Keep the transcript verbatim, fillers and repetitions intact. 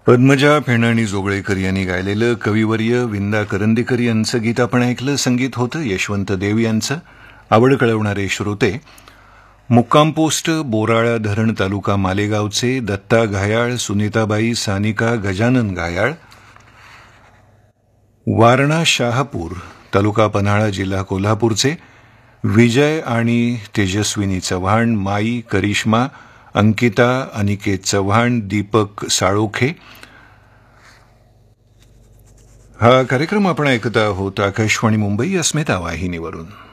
पद्मजा फेणाणी जोगळेकर यांनी गायलेलं कविवर्य विंदा करंदीकर यांचं गीत आपण ऐकलं. संगीत होतं यशवंत देव यांचं. आवड कळवणारे श्रोते, मुक्काम पोस्ट बोराळा धरण तालुका मालेगावचे दत्ता घायाळ, सुनीताबाई, सानिका, गजानन घायाळ, वारणा शहापूर तालुका पन्हाळा जिल्हा कोल्हापूरचे विजय आणि तेजस्विनी चव्हाण, माई, करिश्मा, अंकिता, अनिकेत चव्हाण, दीपक साळोखे. हा कार्यक्रम आपण ऐकत आहोत आकाशवाणी मुंबई अस्मिता वाहिनीवरून.